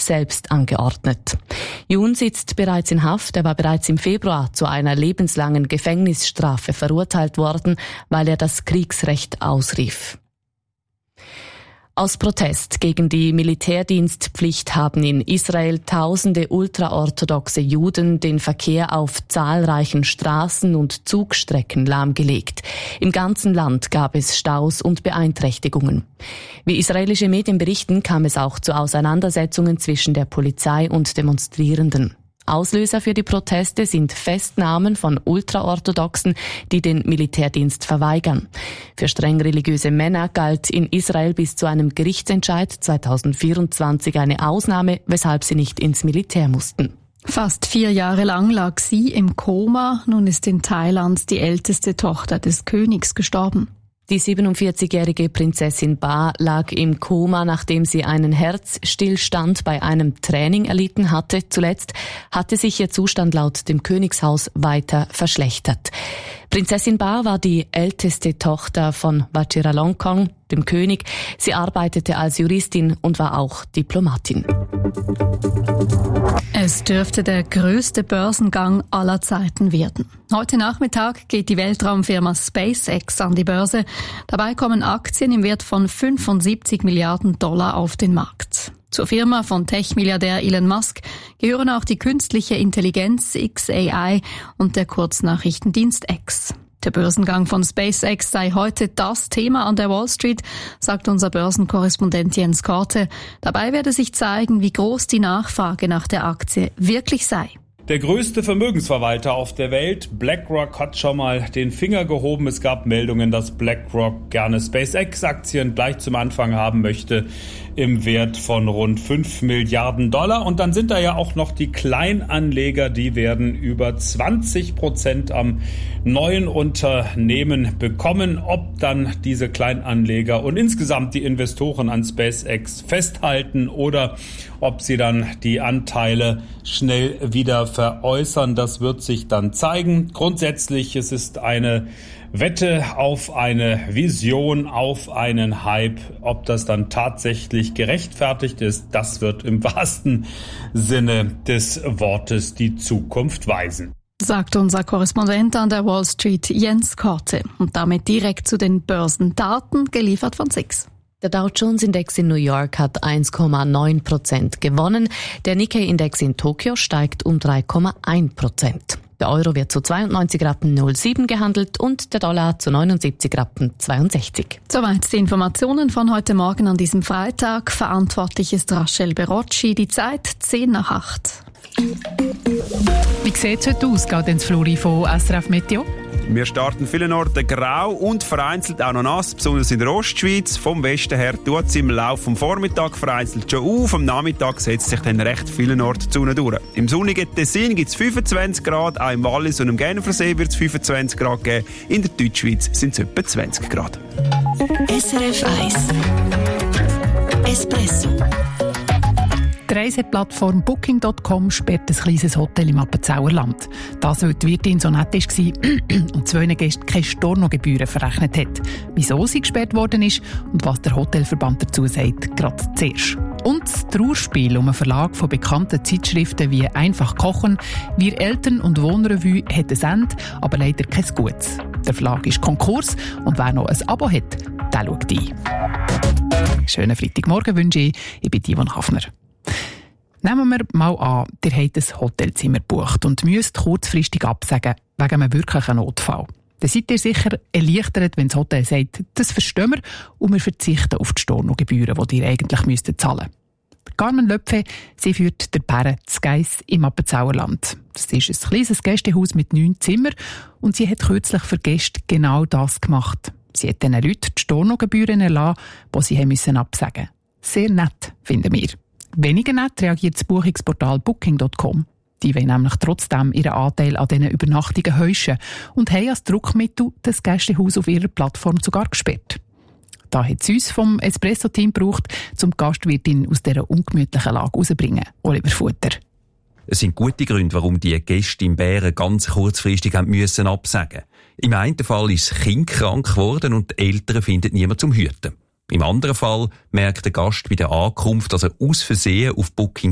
selbst angeordnet. Jun sitzt bereits in Haft. Er war bereits im Februar zu einer lebenslangen Gefängnisstrafe verurteilt worden, weil er das Kriegsrecht ausrief. Aus Protest gegen die Militärdienstpflicht haben in Israel tausende ultraorthodoxe Juden den Verkehr auf zahlreichen Straßen und Zugstrecken lahmgelegt. Im ganzen Land gab es Staus und Beeinträchtigungen. Wie israelische Medien berichten, kam es auch zu Auseinandersetzungen zwischen der Polizei und Demonstrierenden. Auslöser für die Proteste sind Festnahmen von Ultraorthodoxen, die den Militärdienst verweigern. Für streng religiöse Männer galt in Israel bis zu einem Gerichtsentscheid 2024 eine Ausnahme, weshalb sie nicht ins Militär mussten. Fast 4 Jahre lang lag sie im Koma. Nun ist in Thailand die älteste Tochter des Königs gestorben. Die 47-jährige Prinzessin Ba lag im Koma, nachdem sie einen Herzstillstand bei einem Training erlitten hatte. Zuletzt hatte sich ihr Zustand laut dem Königshaus weiter verschlechtert. Prinzessin Ba war die älteste Tochter von Vajiralongkorn, dem König. Sie arbeitete als Juristin und war auch Diplomatin. Es dürfte der größte Börsengang aller Zeiten werden. Heute Nachmittag geht die Weltraumfirma SpaceX an die Börse. Dabei kommen Aktien im Wert von $75 Milliarden auf den Markt. Zur Firma von Tech-Milliardär Elon Musk gehören auch die künstliche Intelligenz XAI und der Kurznachrichtendienst X. Der Börsengang von SpaceX sei heute das Thema an der Wall Street, sagt unser Börsenkorrespondent Jens Korte. Dabei werde sich zeigen, wie groß die Nachfrage nach der Aktie wirklich sei. Der größte Vermögensverwalter auf der Welt, BlackRock, hat schon mal den Finger gehoben. Es gab Meldungen, dass BlackRock gerne SpaceX-Aktien gleich zum Anfang haben möchte im Wert von rund $5 Milliarden. Und dann sind da ja auch noch die Kleinanleger, die werden über 20% am neuen Unternehmen bekommen. Ob dann diese Kleinanleger und insgesamt die Investoren an SpaceX festhalten oder ob sie dann die Anteile schnell wieder veräußern, das wird sich dann zeigen. Grundsätzlich, es ist eine Wette auf eine Vision, auf einen Hype. Ob das dann tatsächlich gerechtfertigt ist, das wird im wahrsten Sinne des Wortes die Zukunft weisen. Sagt unser Korrespondent an der Wall Street Jens Korte. Und damit direkt zu den Börsendaten, geliefert von SIX. Der Dow Jones Index in New York hat 1,9% gewonnen. Der Nikkei-Index in Tokio steigt um 3,1%. Der Euro wird zu 92,07 Rappen gehandelt und der Dollar zu 79,62 Rappen. Soweit die Informationen von heute Morgen an diesem Freitag. Verantwortlich ist Rachel Berocci. Die Zeit 7:08. Wie sieht es heute aus, geht ins Fluri von SRF Meteo? Wir starten vielen Orten grau und vereinzelt auch noch nass, besonders in der Ostschweiz. Vom Westen her tut es im Laufe des Vormittags vereinzelt schon auf. Am Nachmittag setzt sich dann recht vielen Orten die Sonne durch. Im sonnigen Tessin gibt es 25 Grad, auch im Wallis und im Genfersee wird es 25 Grad geben. In der Deutschschweiz sind es etwa 20 Grad. SRF 1 Espresso. Die Reiseplattform Booking.com sperrt ein kleines Hotel im Appenzauerland. Das, weil die Wirtin so nett war und 2 Gästen keine Stornogebühren verrechnet hat. Wieso sie gesperrt worden ist und was der Hotelverband dazu sagt, gerade zuerst. Und das Trauerspiel um einen Verlag von bekannten Zeitschriften wie «Einfach kochen», «Wir Eltern» und «Wohnrevue» hat ein Ende, aber leider kein Gutes. Der Verlag ist Konkurs und wer noch ein Abo hat, der schaut ein. Schönen Freitagmorgen wünsche ich. Ich bin Yvonne Hafner. Nehmen wir mal an, ihr habt ein Hotelzimmer gebucht und müsst kurzfristig absagen wegen einem wirklichen Notfall. Dann seid ihr sicher erleichtert, wenn das Hotel sagt, das verstehen wir und wir verzichten auf die Stornogebühren, die ihr eigentlich zahlen müsst. Carmen Löpfe, sie führt der Bären zu Geiss im Appenzauerland. Das ist ein kleines Gästehaus mit 9 Zimmern und sie hat kürzlich für Gäste genau das gemacht. Sie hat diesen Leuten die Stornogebühren erlassen, die sie absagen mussten. Sehr nett, finden wir. Weniger nett reagiert das Buchungsportal Booking.com. Die wollen nämlich trotzdem ihren Anteil an diesen Übernachtungen heuschen und haben als Druckmittel das Gästehaus auf ihrer Plattform sogar gesperrt. Da hat es uns vom Espresso-Team gebraucht, um die Gastwirtin aus dieser ungemütlichen Lage rauszubringen. Oliver Futter. Es sind gute Gründe, warum die Gäste im Bären ganz kurzfristig müssen absagen. Im einen Fall ist das Kind krank geworden und die Eltern finden niemand zum Hüten. Im anderen Fall merkt der Gast bei der Ankunft, dass er aus Versehen auf Booking